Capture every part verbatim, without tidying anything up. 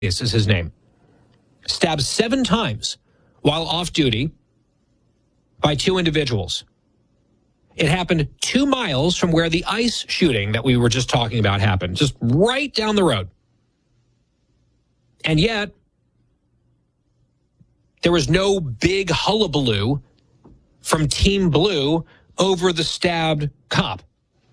This is his name. Stabbed seven times while off duty by two individuals. It happened two miles from where the ICE shooting that we were just talking about happened, just right down the road. And yet, there was no big hullabaloo from Team Blue over the stabbed cop.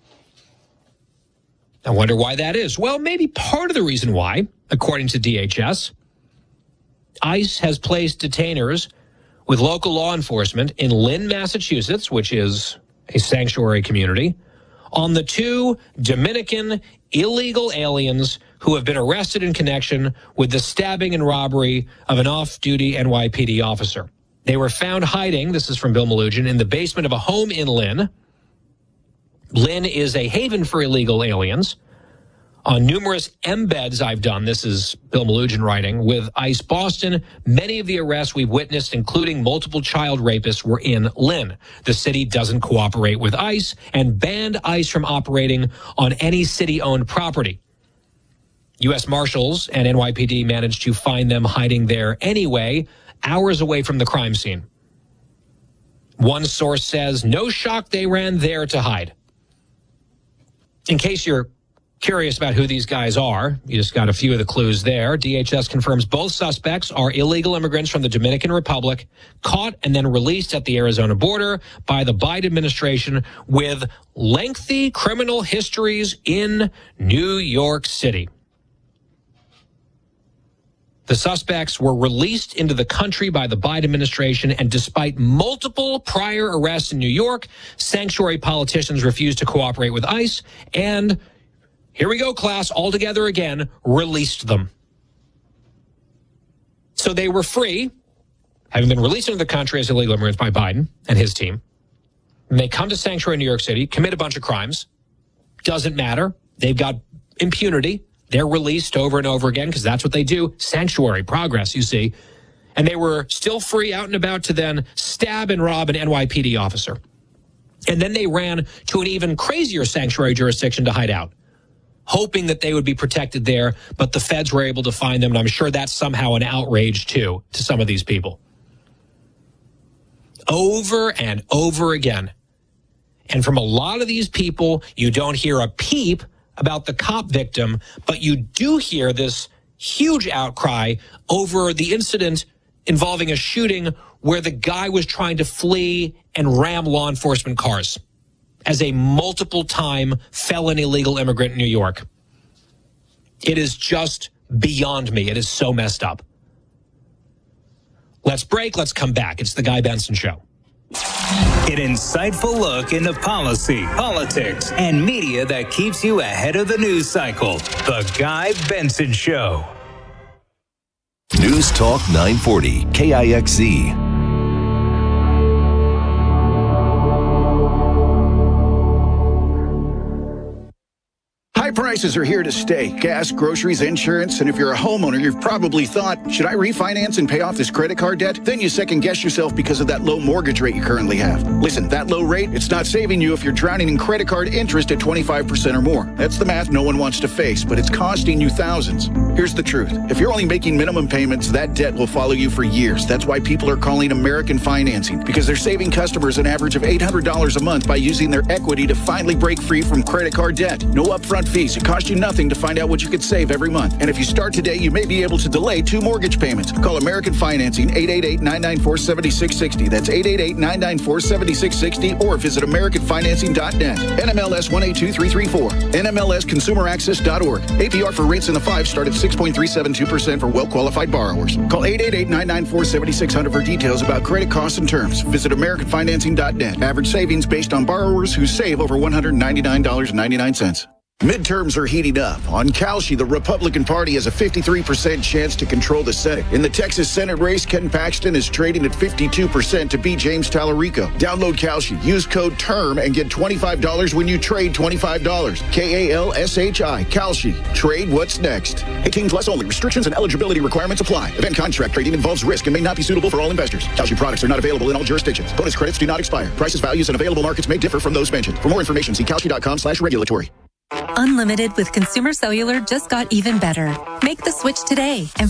I wonder why that is. Well, maybe part of the reason why, according to D H S, ICE has placed detainers with local law enforcement in Lynn, Massachusetts, which is a sanctuary community, on the two Dominican illegal aliens who have been arrested in connection with the stabbing and robbery of an off-duty N Y P D officer. They were found hiding, this is from Bill Malugin, in the basement of a home in Lynn. Lynn is a haven for illegal aliens. On numerous embeds I've done, this is Bill Malugin writing, with ICE Boston, many of the arrests we've witnessed, including multiple child rapists, were in Lynn. The city doesn't cooperate with ICE and banned ICE from operating on any city-owned property. U S Marshals and N Y P D managed to find them hiding there anyway, hours away from the crime scene. One source says, no shock they ran there to hide. In case you're curious about who these guys are, you just got a few of the clues there. D H S confirms both suspects are illegal immigrants from the Dominican Republic, caught and then released at the Arizona border by the Biden administration with lengthy criminal histories in New York City. The suspects were released into the country by the Biden administration, and despite multiple prior arrests in New York, sanctuary politicians refused to cooperate with ICE, and here we go, class, all together again, released them. So they were free, having been released into the country as illegal immigrants by Biden and his team. And they come to sanctuary in New York City, commit a bunch of crimes. Doesn't matter. They've got impunity. They're released over and over again because that's what they do. Sanctuary, progress, you see. And they were still free out and about to then stab and rob an N Y P D officer. And then they ran to an even crazier sanctuary jurisdiction to hide out, hoping that they would be protected there, but the feds were able to find them, and I'm sure that's somehow an outrage, too, to some of these people. Over and over again. And from a lot of these people, you don't hear a peep about the cop victim, but you do hear this huge outcry over the incident involving a shooting where the guy was trying to flee and ram law enforcement cars as a multiple-time felon illegal immigrant in New York. It is just beyond me. It is so messed up. Let's break. Let's come back. It's the Guy Benson Show. An insightful look into policy, politics, and media that keeps you ahead of the news cycle. The Guy Benson Show. News Talk nine forty, K I X Z. High prices are here to stay. Gas, groceries, insurance, and if you're a homeowner, you've probably thought, should I refinance and pay off this credit card debt? Then you second guess yourself because of that low mortgage rate you currently have. Listen, that low rate, it's not saving you if you're drowning in credit card interest at twenty-five percent or more. That's the math no one wants to face, but it's costing you thousands. Here's the truth. If you're only making minimum payments, that debt will follow you for years. That's why people are calling American Financing, because they're saving customers an average of eight hundred dollars a month by using their equity to finally break free from credit card debt. No upfront fees. It costs you nothing to find out what you could save every month. And if you start today, you may be able to delay two mortgage payments. Call American Financing, eight eight eight, nine nine four, seven six six zero. That's eight eight eight, nine nine four, seven six six zero, or visit american financing dot net. N M L S one eight two three three four. N M L S consumer access dot org. A P R for rates in the five start at six point three seven two percent for well-qualified borrowers. Call eight eight eight, nine nine four, seven six zero zero for details about credit costs and terms. Visit american financing dot net. Average savings based on borrowers who save over one hundred ninety-nine dollars and ninety-nine cents. Midterms are heating up. On Kalshi, the Republican Party has a fifty-three percent chance to control the Senate. In the Texas Senate race, Ken Paxton is trading at fifty-two percent to beat James Tallarico. Download Kalshi. Use code TERM and get twenty-five dollars when you trade twenty-five dollars. K A L S H I. Kalshi. Trade what's next. eighteen plus only. Restrictions and eligibility requirements apply. Event contract trading involves risk and may not be suitable for all investors. Kalshi products are not available in all jurisdictions. Bonus credits do not expire. Prices, values, and available markets may differ from those mentioned. For more information, see kalshi dot com slash regulatory. Unlimited with Consumer Cellular just got even better. Make the switch today and